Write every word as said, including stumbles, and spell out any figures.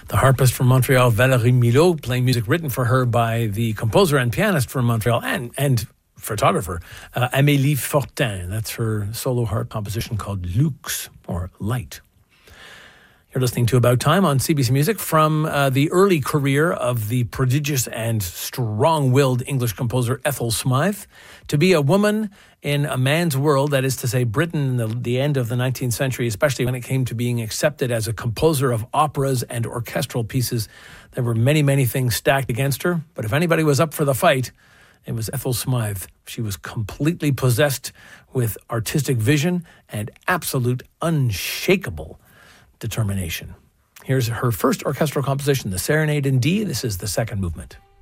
The harpist from Montreal, Valérie Milot, playing music written for her by the composer and pianist from Montreal and, and photographer, uh, Amélie Fortin. That's her solo harp composition called Lux, or Light. You're listening to About Time on C B C Music from uh, the early career of the prodigious and strong-willed English composer Ethel Smythe. To be a woman in a man's world, that is to say Britain in the, the end of the nineteenth century, especially when it came to being accepted as a composer of operas and orchestral pieces, there were many, many things stacked against her. But if anybody was up for the fight, it was Ethel Smythe. She was completely possessed with artistic vision and absolute unshakable determination. Here's her first orchestral composition, the Serenade in D. This is the second movement.